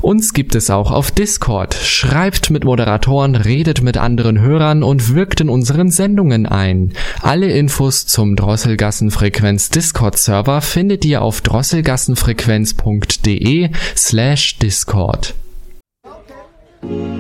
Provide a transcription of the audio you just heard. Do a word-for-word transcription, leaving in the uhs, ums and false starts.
Uns gibt es auch auf Discord. Schreibt mit Moderatoren, redet mit anderen Hörern und wirkt in unseren Sendungen ein. Alle Infos zum Drosselgassenfrequenz Discord-Server findet ihr auf drosselgassenfrequenz punkt de slash Discord.